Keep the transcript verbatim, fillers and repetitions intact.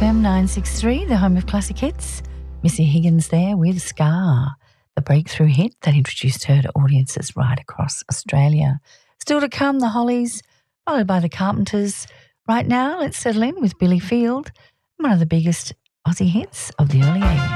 F M nine sixty-three, the home of classic hits. Missy Higgins there with Scar, the breakthrough hit that introduced her to audiences right across Australia. Still to come, the Hollies, followed by the Carpenters. Right now, let's settle in with Billy Field, one of the biggest Aussie hits of the early eighties.